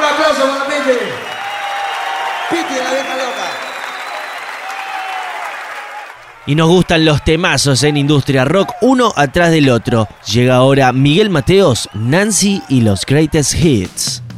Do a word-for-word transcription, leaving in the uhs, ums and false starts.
Un aplauso para Piti. Piti de la vieja loca. Y nos gustan los temazos en Industria Rock, uno atrás del otro. Llega ahora Miguel Mateos, Nancy y los Greatest Hits.